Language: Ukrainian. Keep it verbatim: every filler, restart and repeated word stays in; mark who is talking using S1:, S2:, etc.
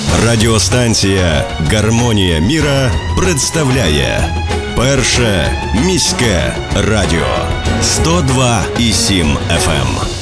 S1: Радіостанція «Гармонія міра» представляє Перше міське радіо сто два і сім еф ем.